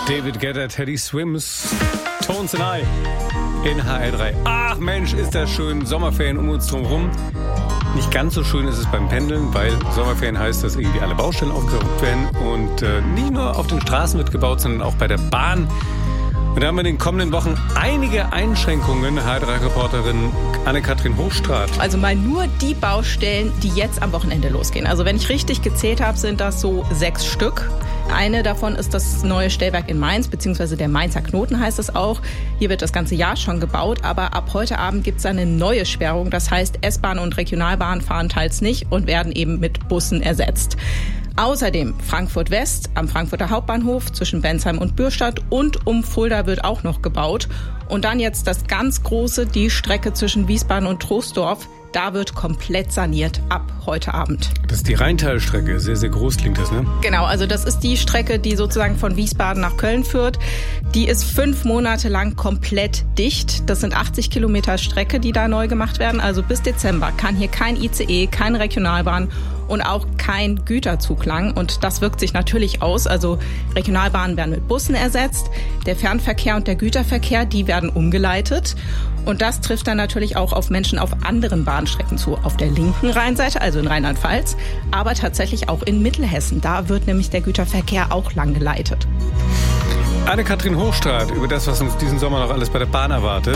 David Guetta, Teddy Swims, Tones and I in HR3. Ach Mensch, ist das schön. Sommerferien um uns drum rum. Nicht ganz so schön ist es beim Pendeln, weil Sommerferien heißt, dass irgendwie alle Baustellen aufgerückt werden. Und nicht nur auf den Straßen wird gebaut, sondern auch bei der Bahn. Und da haben wir in den kommenden Wochen einige Einschränkungen. HR3-Reporterin Anne-Kathrin Hochstraat. Also mal nur die Baustellen, die jetzt am Wochenende losgehen. Also wenn ich richtig gezählt habe, sind das so 6 Stück. Eine davon ist das neue Stellwerk in Mainz, beziehungsweise der Mainzer Knoten heißt es auch. Hier wird das ganze Jahr schon gebaut, aber ab heute Abend gibt es eine neue Sperrung. Das heißt, S-Bahn und Regionalbahn fahren teils nicht und werden eben mit Bussen ersetzt. Außerdem Frankfurt West am Frankfurter Hauptbahnhof zwischen Bensheim und Bürstadt und um Fulda wird auch noch gebaut. Und dann jetzt das ganz große, die Strecke zwischen Wiesbaden und Troisdorf. Da wird komplett saniert ab heute Abend. Das ist die Rheintalstrecke. Sehr, sehr groß klingt das, ne? Genau, also das ist die Strecke, die sozusagen von Wiesbaden nach Köln führt. Die ist 5 Monate lang komplett dicht. Das sind 80 Kilometer Strecke, die da neu gemacht werden. Also bis Dezember kann hier kein ICE, keine Regionalbahn und auch kein Güterzug lang. Und das wirkt sich natürlich aus. Also Regionalbahnen werden mit Bussen ersetzt. Der Fernverkehr und der Güterverkehr, die werden umgeleitet. Und das trifft dann natürlich auch auf Menschen auf anderen Bahnstrecken zu. Auf der linken Rheinseite, also in Rheinland-Pfalz, aber tatsächlich auch in Mittelhessen. Da wird nämlich der Güterverkehr auch lang geleitet. Anne-Kathrin Hochstraat über das, was uns diesen Sommer noch alles bei der Bahn erwartet.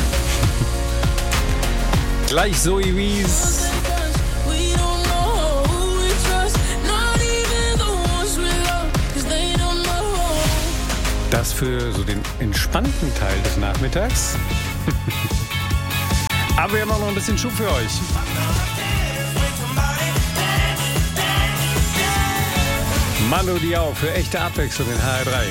Gleich Zoe Wies. Das für so den entspannten Teil des Nachmittags. Aber wir haben auch noch ein bisschen Schub für euch. Manu Diao für echte Abwechslung in HR3.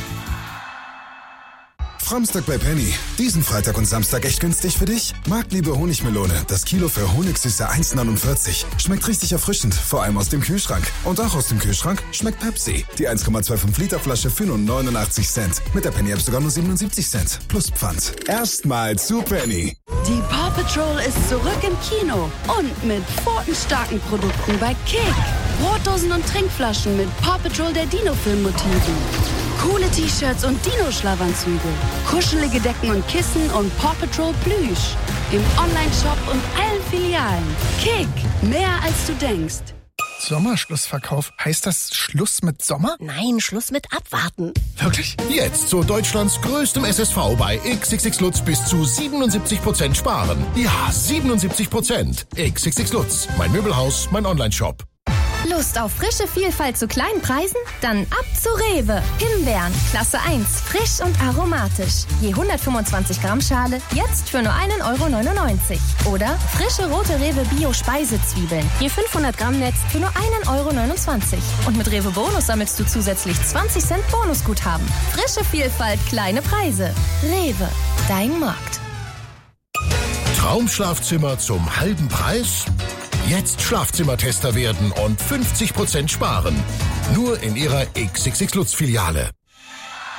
Samstag bei Penny. Diesen Freitag und Samstag echt günstig für dich? Marktliebe Honigmelone. Das Kilo für Honigsüße 1,49. Schmeckt richtig erfrischend, vor allem aus dem Kühlschrank. Und auch aus dem Kühlschrank schmeckt Pepsi. Die 1,25 Liter Flasche für nur 89 Cent. Mit der Penny App sogar nur 77 Cent. Plus Pfand. Erstmal zu Penny. Die Paw Patrol ist zurück im Kino. Und mit pfotenstarken Produkten bei Kick. Brotdosen und Trinkflaschen mit Paw Patrol der Dino-Film-Motiven. Coole T-Shirts und Dino-Schlafanzüge. Kuschelige Decken und Kissen und Paw Patrol Plüsch. Im Online-Shop und allen Filialen. Kick, mehr als du denkst. Sommerschlussverkauf. Heißt das Schluss mit Sommer? Nein, Schluss mit Abwarten. Wirklich? Jetzt zu Deutschlands größtem SSV bei XXX Lutz bis zu 77% sparen. Ja, 77%. XXX Lutz. Mein Möbelhaus, mein Online-Shop. Lust auf frische Vielfalt zu kleinen Preisen? Dann ab zu Rewe. Himbeeren, Klasse 1, frisch und aromatisch. Je 125 Gramm Schale, jetzt für nur 1,99 €. Oder frische rote Rewe Bio-Speisezwiebeln. Je 500 Gramm Netz für nur 1,29 €. Und mit Rewe Bonus sammelst du zusätzlich 20 Cent Bonusguthaben. Frische Vielfalt, kleine Preise. Rewe, dein Markt. Traumschlafzimmer zum halben Preis? Jetzt Schlafzimmertester werden und 50% sparen. Nur in Ihrer XXX Lutz Filiale.